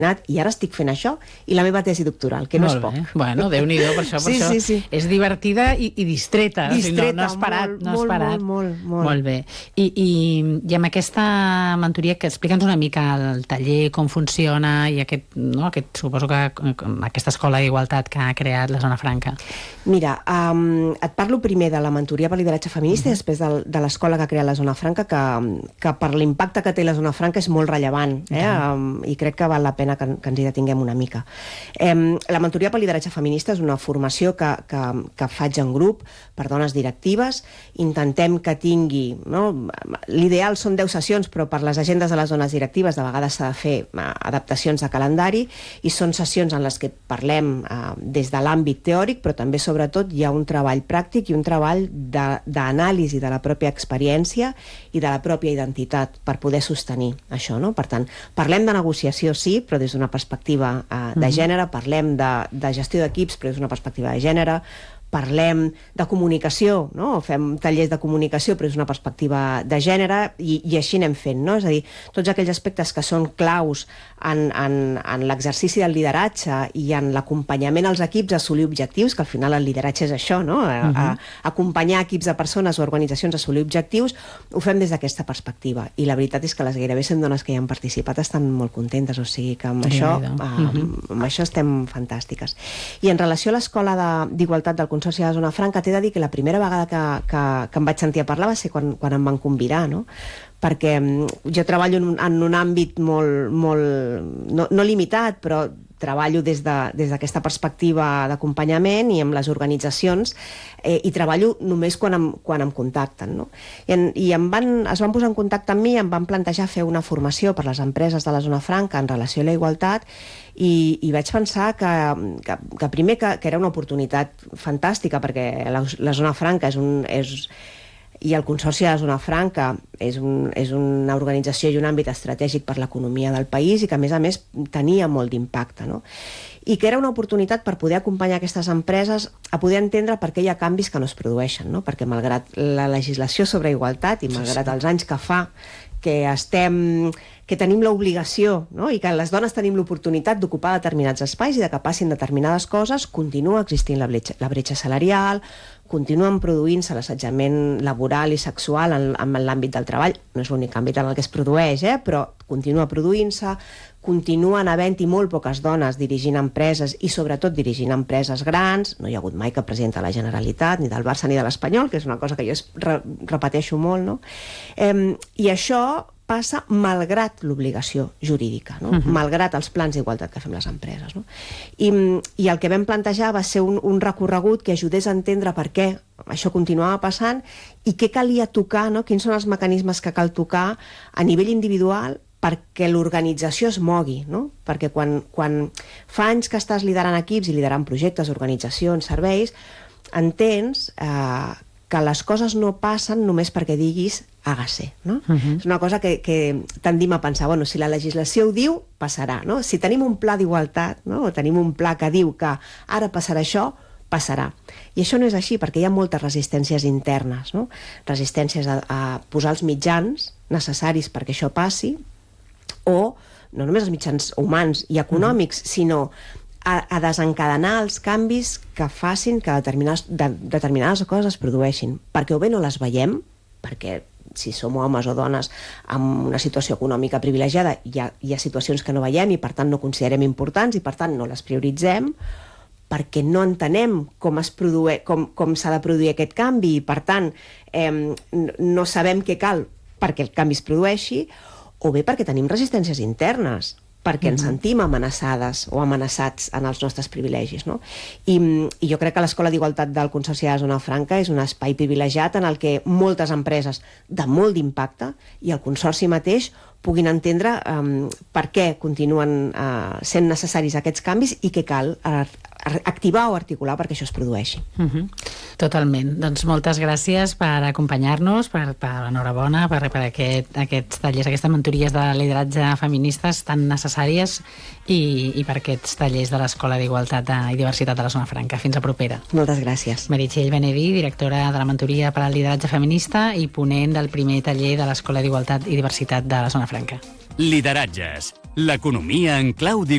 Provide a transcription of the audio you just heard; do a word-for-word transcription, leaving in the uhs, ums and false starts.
i ara estic fent això i la meva tesi doctoral, que no és poc. Bueno, Déu-n'hi-do, per això, per sí, això. Sí, sí. És divertida i, i distreta. Distreta, o sigui, no, no has parat. molt, no has molt, parat. molt, molt, molt. Molt bé. I, i, I amb aquesta mentoria, que explica'ns una mica el taller, com funciona, i aquest, no, aquest, suposo que aquesta escola d'igualtat que ha creat la Zona Franca. Mira, um, et parlo primer de la mentoria per lideratge feminista uh -huh. i després de, de l'escola que ha creat la Zona Franca, que, que per l'impacte que té la Zona Franca és molt rellevant, eh? Uh -huh. um, i crec que val la pena que, que ens hi detinguem una mica. Eh, la mentoria per lideratge feminista és una formació que, que, que faig en grup per dones directives. Intentem que tingui, no? L'ideal són deu sessions, però per les agendes de les dones directives de vegades s'ha de fer adaptacions de calendari, i són sessions en les que parlem eh, des de l'àmbit teòric, però també sobretot hi ha un treball pràctic i un treball d'anàlisi de, de la pròpia experiència i de la pròpia identitat per poder sostenir això, no? Per tant, parlem de negociació, sí, però des d'una perspectiva eh, de gènere, parlem de, de gestió d'equips, però des d'una perspectiva de gènere, parlem de comunicació, no? Fem tallers de comunicació, però és una perspectiva de gènere, i, i així anem fent, no? És a dir, tots aquells aspectes que són claus en, en, en l'exercici del lideratge i en l'acompanyament als equips a assolir objectius, que al final el lideratge és això, no? A, uh -huh. a, acompanyar equips de persones o organitzacions a assolir objectius, ho fem des d'aquesta perspectiva, i la veritat és que les gairebé cent dones que hi han participat estan molt contentes, o sigui que amb, això, uh, uh -huh. amb això estem fantàstiques. I en relació a l'Escola d'Igualtat del Consorci de la Zona Franca, t'he de dir que la primera vegada que, que, que em vaig sentir a parlar va ser quan, quan em van convidar, no? Perquè jo treballo en un, en un àmbit molt, molt no, no limitat, però treballo des d'aquesta de, perspectiva d'acompanyament i amb les organitzacions, eh, i treballo només quan em, quan em contacten, no? I, en, i em van, es van posar en contacte amb mi, em van plantejar fer una formació per les empreses de la Zona Franca en relació a la igualtat, i, i vaig pensar que, que, que primer que, que era una oportunitat fantàstica, perquè la, la Zona Franca és un... És, i el Consorci de la Zona Franca és, un, és una organització i un àmbit estratègic per l'economia del país, i que a més a més tenia molt d'impacte, no? I que era una oportunitat per poder acompanyar aquestes empreses a poder entendre per què hi ha canvis que no es produeixen, no? Perquè malgrat la legislació sobre igualtat i malgrat els anys que fa que estem, que tenim l'obligació, no? I que les dones tenim l'oportunitat d'ocupar determinats espais i de que passin determinades coses, continua existint la bretxa, la bretxa salarial, continuen produint-se l'assetjament laboral i sexual en, en l'àmbit del treball. No és l'únic àmbit en el que es produeix, eh? Però continua produint-se, continuen havent-hi molt poques dones dirigint empreses, i sobretot dirigint empreses grans. No hi ha hagut mai cap presidenta de la Generalitat, ni del Barça ni de l'Espanyol, que és una cosa que jo es re repeteixo molt, no? Eh, I això passa malgrat l'obligació jurídica, no? Uh-huh. Malgrat els plans d'igualtat que fem les empreses, no? I, i el que vam plantejar va ser un, un recorregut que ajudés a entendre per què això continuava passant i què calia tocar, no? Quins són els mecanismes que cal tocar a nivell individual perquè l'organització es mogui, no? Perquè quan, quan fa anys que estàs liderant equips i liderant projectes, organitzacions, serveis, entens eh, que les coses no passen només perquè diguis hágase, no? Uh-huh. És una cosa que, que tendim a pensar, bueno, si la legislació ho diu, passarà, no? Si tenim un pla d'igualtat, no? O tenim un pla que diu que ara passarà això, passarà. I això no és així, perquè hi ha moltes resistències internes, no? Resistències a, a posar els mitjans necessaris perquè això passi, o no només els mitjans humans i econòmics, uh-huh. sinó a, a desencadenar els canvis que facin que determinades, de, determinades coses es produeixin, perquè o bé no les veiem, perquè si som homes o dones amb una situació econòmica privilegiada hi ha, hi ha situacions que no veiem i per tant no considerem importants i per tant no les prioritzem, perquè no entenem com es produe, com, com s'ha de produir aquest canvi i per tant eh, no sabem què cal perquè el canvi es produeixi, o bé perquè tenim resistències internes, perquè ens sentim amenaçades o amenaçats en els nostres privilegis, no? I, i jo crec que l'Escola d'Igualtat del Consorci de la Zona Franca és un espai privilegiat en el que moltes empreses de molt d'impacte i el Consorci mateix puguin entendre um, per què continuen uh, sent necessaris aquests canvis i què cal uh, activar o articular perquè això es produeixi. Uh-huh. Totalment. Doncs moltes gràcies per acompanyar-nos, per, per enhorabona, per, per aquest, aquests tallers, aquestes mentories de lideratge feministes tan necessàries i, i per aquests tallers de l'Escola d'Igualtat i Diversitat de la Zona Franca. Fins a propera. Moltes gràcies. Meritxell Benedí, directora de la mentoria per al lideratge feminista i ponent del primer taller de l'Escola d'Igualtat i Diversitat de la Zona Franca. Lideratges. L'economia en clau d'igualtat.